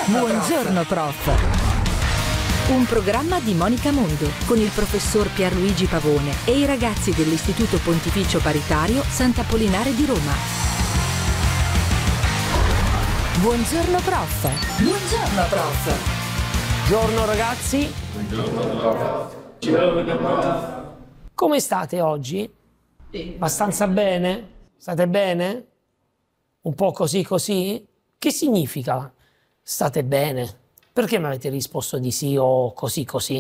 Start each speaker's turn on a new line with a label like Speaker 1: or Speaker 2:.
Speaker 1: Buongiorno prof. Un programma di Monica Mondo con il professor Pierluigi Pavone e i ragazzi dell'Istituto Pontificio Paritario Sant'Apollinare di Roma. Buongiorno prof. Buongiorno prof.
Speaker 2: Buongiorno ragazzi.
Speaker 3: Buongiorno prof.
Speaker 2: Come state oggi? Abbastanza bene? State bene? Un po' così così? Che significa state bene? Perché mi avete risposto di sì o così così?